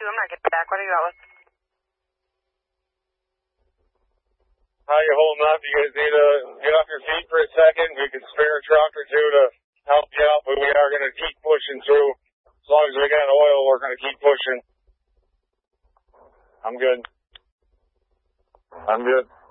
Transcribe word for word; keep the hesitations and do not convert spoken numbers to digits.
two, I'm not getting back. What are you out with? How you holding up? You guys need to get off your feet for a second. We can spare a truck or two to help you out, but we are going to keep pushing through. As long as we got oil, we're going to keep pushing. I'm good. I'm good.